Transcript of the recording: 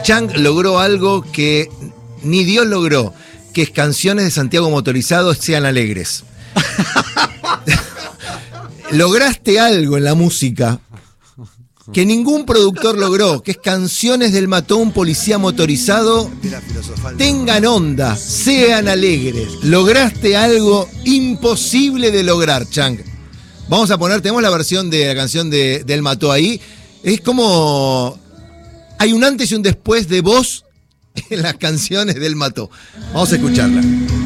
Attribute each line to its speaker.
Speaker 1: Chang logró algo que ni Dios logró, que es canciones de Santiago Motorizado sean alegres. Lograste algo en la música que ningún productor logró, que es canciones del Mató un Policía Motorizado tengan onda, sean alegres. Lograste algo imposible de lograr, Chang. Vamos a poner, tenemos la versión de la canción del Mató ahí. Es como... Hay un antes y un después de vos en las canciones del Mató. Vamos a escucharla.